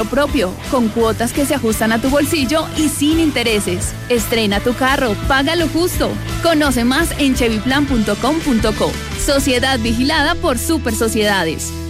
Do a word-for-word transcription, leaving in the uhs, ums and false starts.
propio, con cuotas que se ajustan a tu bolsillo y sin intereses. Estrena tu carro, paga lo justo. Conoce más en chevy plan punto com punto co. Sociedad vigilada por Super Sociedades.